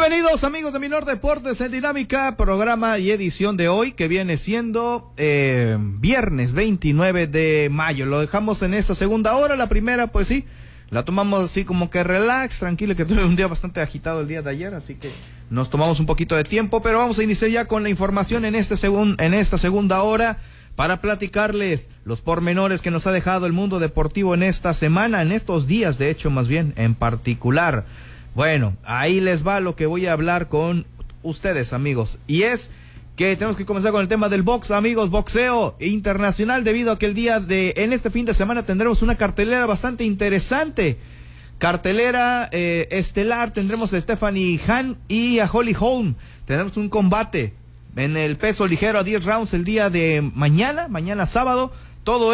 Bienvenidos amigos de Minor Deportes en Dinámica, programa y edición de hoy que viene siendo viernes 29 de mayo. Lo dejamos en esta segunda hora, la primera pues sí, la tomamos así como que relax, tranquilo, que tuve un día bastante agitado el día de ayer, así que nos tomamos un poquito de tiempo, pero vamos a iniciar ya con la información en esta segunda hora para platicarles los pormenores que nos ha dejado el mundo deportivo en esta semana, en estos días de hecho más bien en particular. Bueno, ahí les va lo que voy a hablar con ustedes, amigos. Y es que tenemos que comenzar con el tema del box, amigos, boxeo internacional, debido a que en este fin de semana tendremos una cartelera bastante interesante. Cartelera estelar, tendremos a Stephanie Han y a Holly Holm. Tendremos un combate en el peso ligero a 10 rounds el día de mañana sábado. Todo